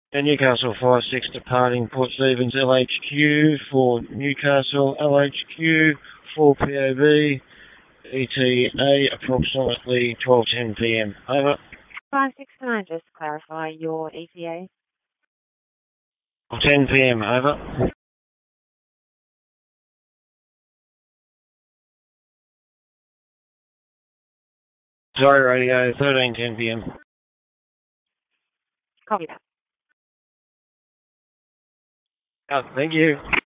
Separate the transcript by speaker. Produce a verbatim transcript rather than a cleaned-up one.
Speaker 1: And Newcastle five six departing Port Stephens L H Q for Newcastle L H Q for P O V, E T A approximately twelve ten p m. Over.
Speaker 2: five six, can I just clarify your E T A?
Speaker 1: ten p m. Over. Sorry, radio, thirteen ten p m.
Speaker 2: Copy that.
Speaker 1: Oh, thank you.